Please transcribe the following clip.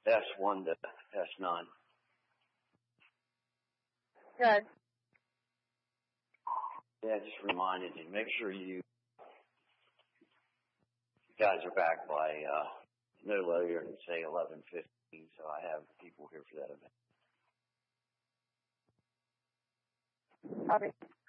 S1 to S9. Good. Yeah, just reminded you, make sure you guys are back by no later than, say, 11:15, so I have people here for that event. Copy.